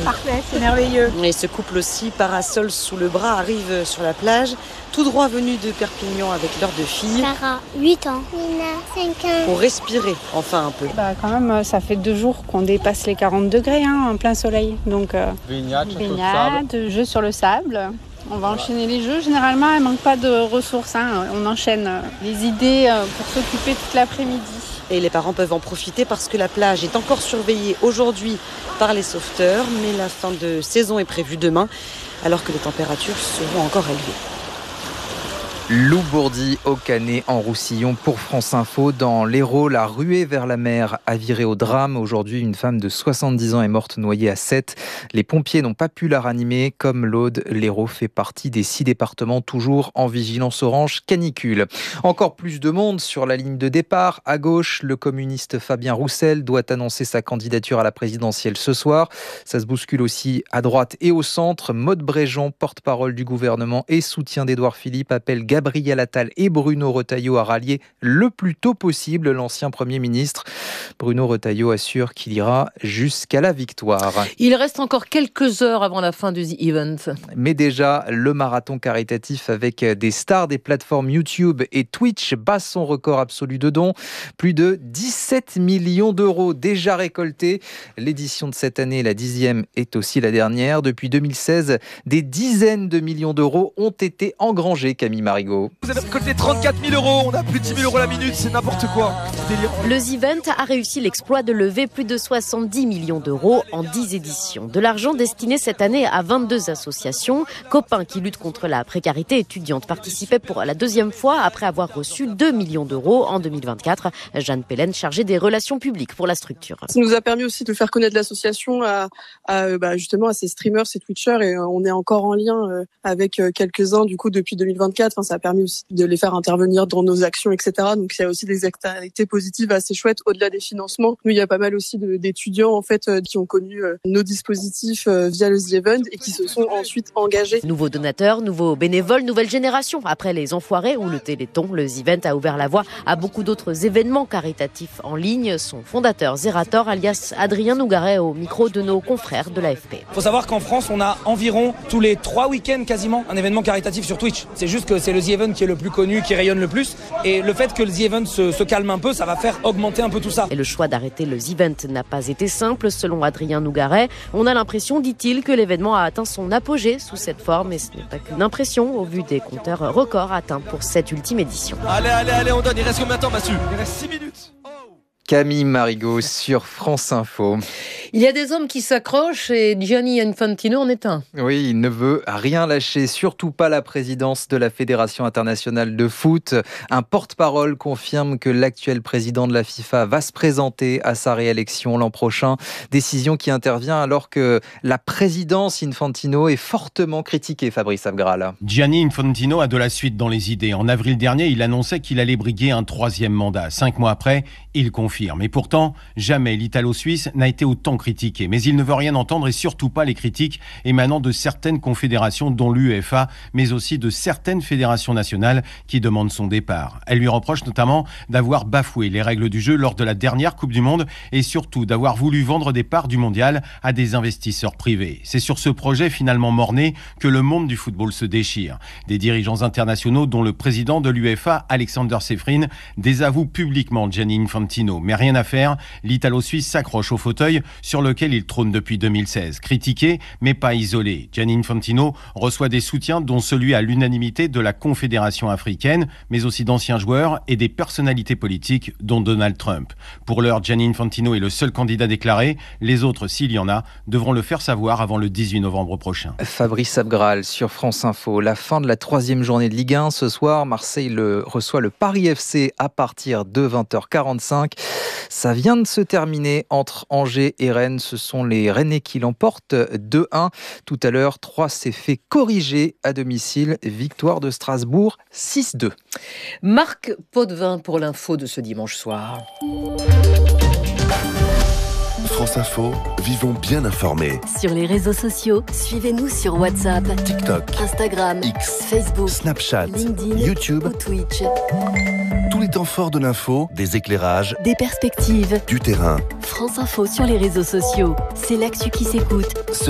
Parfait, c'est merveilleux. Et ce couple aussi, parasol sous le bras, arrive sur la plage, tout droit venu de Perpignan avec leurs 2 filles. Sarah, 8 ans. Nina, 5 ans. Pour respirer, enfin un peu. Quand même, ça fait 2 jours qu'on dépasse les 40 degrés en plein soleil. Donc, baignade, jeux sur le sable. On va enchaîner les jeux. Généralement, il ne manque pas de ressources. On enchaîne les idées pour s'occuper toute l'après-midi. Et les parents peuvent en profiter parce que la plage est encore surveillée aujourd'hui par les sauveteurs. Mais la fin de saison est prévue demain, alors que les températures seront encore élevées. Lou Bourdi au Canet en Roussillon pour France Info. Dans l'Hérault, la ruée vers la mer a viré au drame. Aujourd'hui, une femme de 70 ans est morte noyée à Sète. Les pompiers n'ont pas pu la ranimer. Comme l'Aude, l'Hérault fait partie des 6 départements toujours en vigilance orange canicule. Encore plus de monde sur la ligne de départ. À gauche, le communiste Fabien Roussel doit annoncer sa candidature à la présidentielle ce soir. Ça se bouscule aussi à droite et au centre. Maude Bréjon, porte-parole du gouvernement et soutien d'Édouard Philippe, appelle Gabriel Attal et Bruno Retailleau à rallier le plus tôt possible l'ancien Premier ministre. Bruno Retailleau assure qu'il ira jusqu'à la victoire. Il reste encore quelques heures avant la fin du The Event. Mais déjà, le marathon caritatif avec des stars des plateformes YouTube et Twitch bat son record absolu de dons. Plus de 17 millions d'euros déjà récoltés. L'édition de cette année, la 10e, est aussi la dernière. Depuis 2016, des dizaines de millions d'euros ont été engrangés, Camille Marigot. Vous avez récolté 34 000 euros, on a plus de 10 000 euros la minute, c'est n'importe quoi. Délire. Le The Event a réussi l'exploit de lever plus de 70 millions d'euros en 10 éditions. De l'argent destiné cette année à 22 associations. Copains qui luttent contre la précarité étudiante participaient pour la 2e fois après avoir reçu 2 millions d'euros en 2024. Jeanne Pellen, chargée des relations publiques pour la structure. Ça nous a permis aussi de faire connaître l'association justement à ces streamers, ces twitchers, et on est encore en lien avec quelques-uns du coup depuis 2024. Ça a permis aussi de les faire intervenir dans nos actions, etc. Donc il y a aussi des externalités positives assez chouettes au-delà des financements. Nous, il y a pas mal aussi d'étudiants en fait qui ont connu nos dispositifs via le The Event et qui se sont ensuite engagés. Nouveaux donateurs, nouveaux bénévoles, nouvelle génération. Après les Enfoirés ou le Téléthon, le The Event a ouvert la voie à beaucoup d'autres événements caritatifs en ligne. Son fondateur Zerator, alias Adrien Nougaret, au micro de nos confrères de l'AFP. Il faut savoir qu'en France, on a environ tous les 3 week-ends quasiment un événement caritatif sur Twitch. C'est juste que c'est le The Event qui est le plus connu, qui rayonne le plus. Et le fait que le The Event se calme un peu, ça va faire augmenter un peu tout ça. Et le choix d'arrêter le The Event n'a pas été simple, selon Adrien Nougaret. On a l'impression, dit-il, que l'événement a atteint son apogée sous cette forme. Et ce n'est pas qu'une impression, au vu des compteurs records atteints pour cette ultime édition. Allez, on donne. Il reste combien de temps, Massu? Il reste 6 minutes. Camille Marigot sur France Info. Il y a des hommes qui s'accrochent et Gianni Infantino en est un. Oui, il ne veut rien lâcher, surtout pas la présidence de la Fédération internationale de foot. Un porte-parole confirme que l'actuel président de la FIFA va se présenter à sa réélection l'an prochain. Décision qui intervient alors que la présidence Infantino est fortement critiquée, Fabrice Abgral. Gianni Infantino a de la suite dans les idées. En avril dernier, il annonçait qu'il allait briguer un 3e mandat. 5 mois après, il confirme. Et pourtant, jamais l'Italo-Suisse n'a été autant critiqué. Mais il ne veut rien entendre et surtout pas les critiques émanant de certaines confédérations, dont l'UEFA, mais aussi de certaines fédérations nationales qui demandent son départ. Elle lui reproche notamment d'avoir bafoué les règles du jeu lors de la dernière Coupe du Monde et surtout d'avoir voulu vendre des parts du mondial à des investisseurs privés. C'est sur ce projet finalement mort-né que le monde du football se déchire. Des dirigeants internationaux, dont le président de l'UEFA, Alexander Seferin, désavouent publiquement Gianni Infantino. Mais rien à faire, l'Italo-Suisse s'accroche au fauteuil sur lequel il trône depuis 2016. Critiqué, mais pas isolé. Gianni Infantino reçoit des soutiens, dont celui à l'unanimité de la Confédération africaine, mais aussi d'anciens joueurs et des personnalités politiques, dont Donald Trump. Pour l'heure, Gianni Infantino est le seul candidat déclaré. Les autres, s'il y en a, devront le faire savoir avant le 18 novembre prochain. Fabrice Abgral sur France Info. La fin de la 3e journée de Ligue 1. Ce soir, Marseille reçoit le Paris FC à partir de 20h45. Ça vient de se terminer entre Angers et Rennes. Ce sont les Rennais qui l'emportent 2-1. Tout à l'heure, 3 s'est fait corriger à domicile. Victoire de Strasbourg 6-2. Marc Potvin pour l'info de ce dimanche soir. France Info, vivons bien informés. Sur les réseaux sociaux, suivez-nous sur WhatsApp, TikTok, Instagram, X, Facebook, Snapchat, LinkedIn, YouTube ou Twitch. Tous les temps forts de l'info, des éclairages, des perspectives, du terrain. France Info sur les réseaux sociaux, c'est l'actu qui s'écoute.